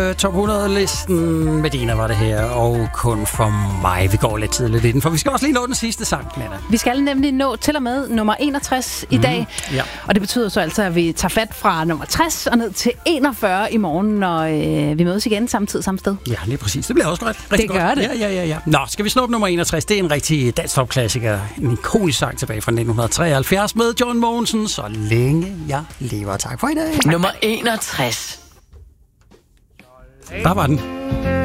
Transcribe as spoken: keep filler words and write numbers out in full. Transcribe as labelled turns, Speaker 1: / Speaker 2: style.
Speaker 1: Top hundrede-listen med Dina var det her, og kun for mig. Vi går lidt tidligt i den, for vi skal også lige nå den sidste sang, Nana.
Speaker 2: Vi skal nemlig nå til og med nummer enogtres i dag,
Speaker 1: mm, ja.
Speaker 2: Og det betyder så altså, at vi tager fat fra nummer tres og ned til enogfyrre i morgen, når øh, vi mødes igen samme tid, samme sted.
Speaker 1: Ja, lige præcis. Det bliver også godt. Rigtig
Speaker 2: det gør
Speaker 1: godt.
Speaker 2: det.
Speaker 1: Ja, ja, ja, ja. Nå, skal vi snuppe nummer enogtres? Det er en rigtig dansk top-klassiker. En ikonisk sang tilbage fra nitten treoghalvfjerds med John Mogensen. Så længe jeg lever. Tak for i dag.
Speaker 3: Nummer enogtres.
Speaker 1: Der var den.